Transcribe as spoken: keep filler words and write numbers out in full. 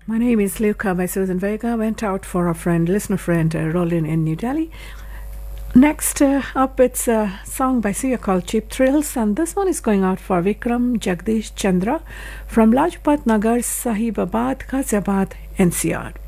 My name is Luca by Susan Vega. Went out for a friend, listener friend, uh, Rollin in New Delhi. Next uh, up, it's a song by Sia called Cheap Thrills, and this one is going out for Vikram Jagdish Chandra from Lajpat Nagar, Sahibabad, Ghaziabad, N C R.